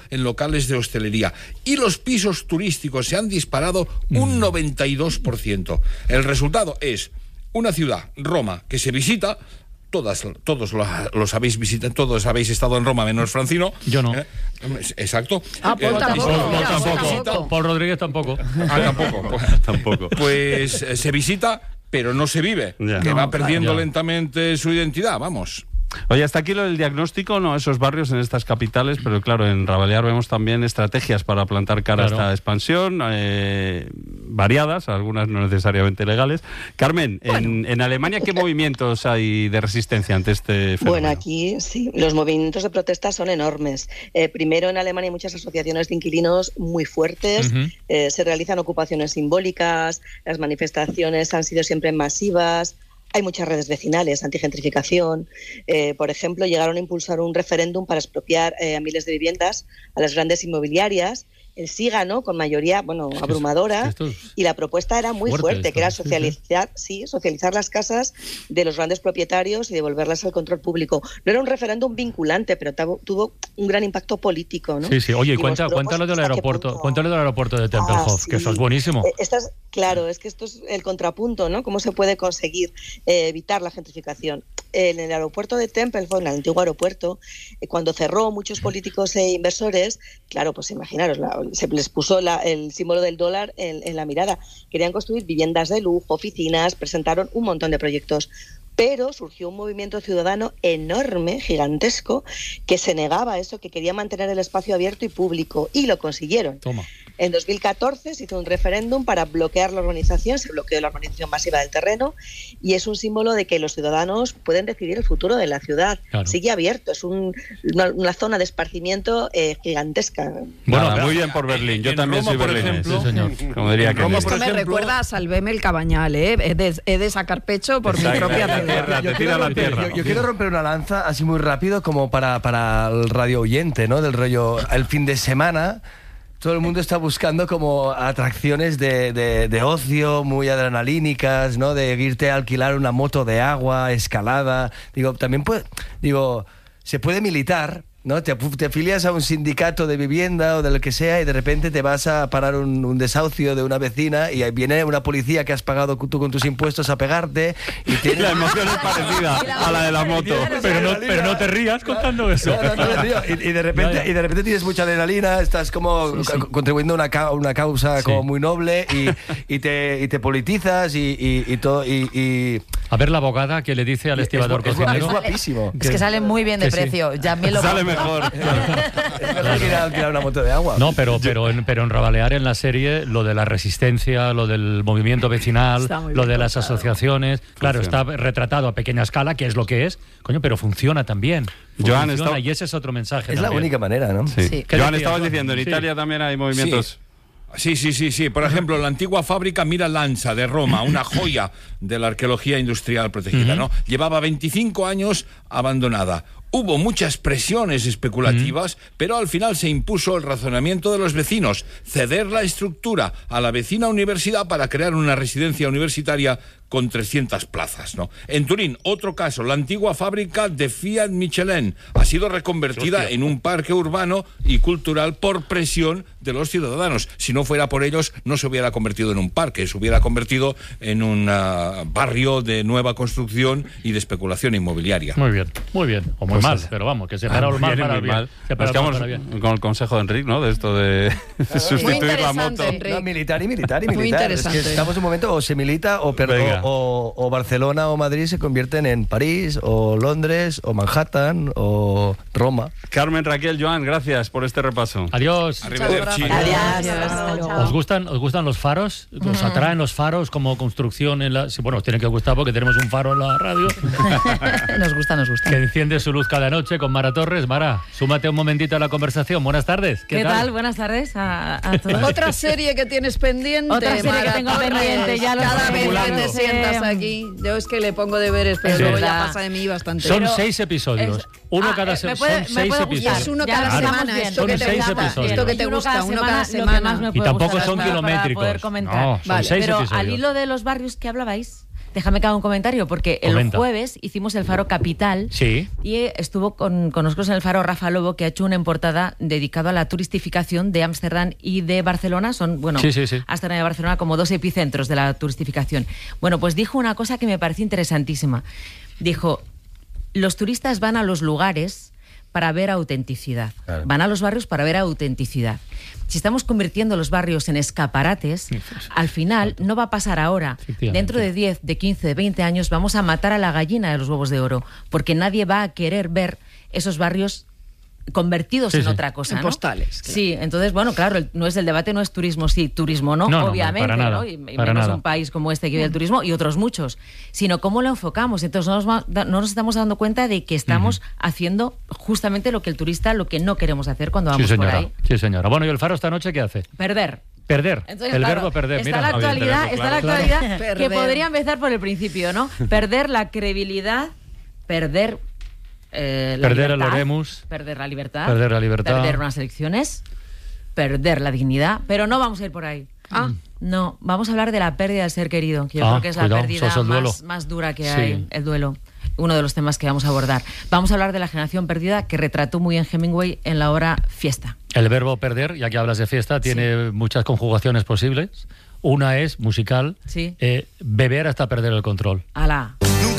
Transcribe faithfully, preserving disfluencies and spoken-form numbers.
en locales de hostelería. Y los pisos turísticos se han disparado un noventa y dos por ciento. El resultado es una ciudad, Roma, que se visita. Todas, todos los habéis visitado, todos habéis estado en Roma, menos Francino. Yo no. ¿Eh? Exacto. Ah, Paul eh, tampoco. Paul, Paul Mira, tampoco. tampoco. Paul Rodríguez tampoco. Ah, tampoco. Pues, Tampoco. Pues eh, se visita, pero no se vive. Ya. Que No, va perdiendo ya. lentamente su identidad, vamos. Oye, hasta aquí lo del diagnóstico, no esos barrios en estas capitales, pero claro, en Rabalear vemos también estrategias para plantar cara Claro. a esta expansión, eh, variadas, algunas no necesariamente legales. Carmen, Bueno. en, en Alemania, ¿qué movimientos hay de resistencia ante este fenómeno? Bueno, aquí sí, los movimientos de protesta son enormes. Eh, primero, en Alemania hay muchas asociaciones de inquilinos muy fuertes, Ujú. eh, se realizan ocupaciones simbólicas, las manifestaciones han sido siempre masivas. Hay muchas redes vecinales, antigentrificación. Eh, por ejemplo, llegaron a impulsar un referéndum para expropiar eh, a miles de viviendas a las grandes inmobiliarias. El sí ganó con mayoría, bueno, abrumadora, esto es y la propuesta era muy fuerte fuerte, esto, que era sí, sí. socializar, sí, socializar las casas de los grandes propietarios y devolverlas al control público. No era un referéndum vinculante, pero tavo- tuvo un gran impacto político, ¿no? Sí, sí. Oye, Y cuenta, mostró, cuéntalo pues, del hasta qué aeropuerto, punto- cuéntalo del aeropuerto de Tempelhof, Ah, que eso es sí. buenísimo. Eh, esta es- claro, es que esto es el contrapunto, ¿no? ¿Cómo se puede conseguir eh, evitar la gentrificación? En el aeropuerto de Tempelhof, en el antiguo aeropuerto, eh, cuando cerró, muchos políticos e inversores, claro, pues imaginaros, la- se les puso la- el símbolo del dólar en, en la mirada. Querían construir viviendas de lujo, oficinas, presentaron un montón de proyectos. Pero surgió un movimiento ciudadano enorme, gigantesco, que se negaba a eso, que quería mantener el espacio abierto y público, y lo consiguieron. Toma. En dos mil catorce se hizo un referéndum para bloquear la urbanización, se bloqueó la urbanización masiva del terreno, y es un símbolo de que los ciudadanos pueden decidir el futuro de la ciudad. Claro. Sigue abierto, es un- una, una zona de esparcimiento eh, gigantesca. Bueno, pero- muy bien por Berlín. Yo en también Roma, soy por berlinés. ejemplo, Sí, señor. Como diría en que Roma, Esto por me ejemplo- recuerda a Salveme el Cabañal, ¿eh? He de, he de sacar pecho por Exacto. mi propia La ciudad. tierra, te tira la tierra. Yo, yo quiero romper una lanza así muy rápido como para, para el radio oyente, ¿no? Del rollo, el fin de semana todo el mundo está buscando como atracciones de, de, de ocio muy adrenalínicas, ¿no? De irte a alquilar una moto de agua, escalada. Digo, también puede, digo, se puede militar, ¿no? Te, te afilias a un sindicato de vivienda o de lo que sea y de repente te vas a parar un, un desahucio de una vecina y ahí viene una policía que has pagado tú con tus impuestos a pegarte y tienes... La emoción es parecida a la de la moto. Pero no, pero no te rías contando eso. No, no, no, tío. Y, y de repente, Ya, ya. y de repente tienes mucha adrenalina, estás como Sí, sí. co- contribuyendo a una, ca- una causa Sí. como muy noble y, y, te, y te politizas y, y, y todo. Y, y A ver la abogada que le dice al estibador es, gua- es cocinero. guapísimo. Es que sale muy bien de que sí. precio. Ya me lo Sale mejor. Es mejor que ir a alquilar una moto de agua. No, pero, pero, en, pero en Rabalear, en la serie, lo de la resistencia, lo del movimiento vecinal, Está muy lo bien de las contado. asociaciones, claro, Funciona. está retratado a pequeña escala, que es lo que es, coño, pero funciona también. Joan, Funciona, está- y ese es otro mensaje Es la también. única manera, ¿no? Sí. Sí. ¿Qué Joan, decías, estabas Juan? diciendo, en Sí. Italia también hay movimientos... Sí, sí, sí, sí. Por ejemplo, la antigua fábrica Mira Lanza de Roma, una joya de la arqueología industrial protegida, ¿no? Llevaba veinticinco años abandonada. Hubo muchas presiones especulativas, pero al final se impuso el razonamiento de los vecinos, ceder la estructura a la vecina universidad para crear una residencia universitaria con trescientas plazas, ¿no? En Turín, otro caso, la antigua fábrica de Fiat Michelin ha sido reconvertida Hostia. en un parque urbano y cultural por presión de los ciudadanos. Si no fuera por ellos, no se hubiera convertido en un parque, se hubiera convertido en un uh, barrio de nueva construcción y de especulación inmobiliaria. Muy bien, muy bien. O muy Pues mal, es- pero vamos, que se Ah, para el muy mal bien, para el muy bien. mal. Se para Nos el mal quedamos para el bien. con el consejo de Enric, ¿no? De esto de sustituir la interesante, moto. Enric. No, militar y militar y Muy militar. Es que interesante. estamos en un momento o se milita o, per- Venga. o, o, o Barcelona o Madrid se convierten en París o Londres o Manhattan o Roma. Carmen, Raquel, Joan, gracias por este repaso. Adiós. Arrivederci. Adiós. ¿Os gustan, ¿Os gustan los faros? ¿Os atraen los faros como construcción en la...? Sí, bueno, os tienen que gustar porque tenemos un faro en la radio Nos gusta, nos gusta. que enciende su luz cada noche con Mara Torres. Mara, súmate un momentito a la conversación. Buenas tardes. ¿Qué, tal? Buenas tardes a, a todos. Otra serie que tienes pendiente. Otra serie que Mara tengo Torres. pendiente, ya lo Cada sé. vez que te Acumulando. sientas aquí, yo es que le pongo deberes, pero Sí. luego ya Verdad. pasa de mí bastante. Son Pero seis episodios. es- Uno Ah, cada eh, semana. me puede- Son me seis puede episodios. gustar. es uno Ya cada estamos semana, bien. esto Son que te seis gusta, episodios. esto que te Y uno gusta, cada uno semana, cada lo que semana. más me Y puede tampoco gustar son para- para kilométricos. poder comentar. No, son Vale, seis Pero episodios. al hilo de los barrios que hablabais, déjame que haga un comentario, porque el Comenta. jueves hicimos el Faro Capital Sí. y estuvo con, con nosotros en el Faro Rafa Lobo, que ha hecho una portada dedicado a la turistificación de Ámsterdam y de Barcelona. Son, bueno, Sí, sí, sí. Ámsterdam y Barcelona como dos epicentros de la turistificación. Bueno, pues dijo una cosa que me pareció interesantísima. Dijo, los turistas van a los lugares para ver autenticidad. Claro. Van a los barrios para ver autenticidad. Si estamos convirtiendo los barrios en escaparates, al final no va a pasar ahora. Efectivamente. Dentro de diez, de quince, de veinte años vamos a matar a la gallina de los huevos de oro, porque nadie va a querer ver esos barrios convertidos Sí, en sí. otra cosa, En ¿no? postales, claro. Sí, entonces, bueno, claro, el, no es el debate, no es turismo sí, turismo no, No, no, obviamente, para nada, ¿no? Y, y para menos nada. un país como este que vive el turismo y otros muchos, sino cómo lo enfocamos. Entonces no nos, va- da- no nos estamos dando cuenta de que estamos haciendo justamente lo que el turista, lo que no queremos hacer cuando Sí, vamos por señora. ahí. Sí, señora. Bueno, ¿y el Faro esta noche qué hace? Perder. Perder. Entonces, el claro, verbo perder. Está Mira, la había actualidad, tenerlo está la claro. actualidad que Perder. podría empezar por el principio, ¿no? Perder la credibilidad, perder eh, la Perder el libertad, Oremus. perder la libertad, Perder la libertad. perder unas elecciones, perder la dignidad, pero no vamos a ir por ahí. Ah. No, vamos a hablar de la pérdida del ser querido, que yo Ah, creo que es la cuidado, pérdida eso es el duelo. más, más dura que Sí. hay, el duelo. Uno de los temas que vamos a abordar. Vamos a hablar de la generación perdida que retrató muy bien Hemingway en la obra Fiesta. El verbo perder, ya que hablas de fiesta, tiene muchas conjugaciones posibles. Una es musical, Sí. eh, beber hasta perder el control. Alá.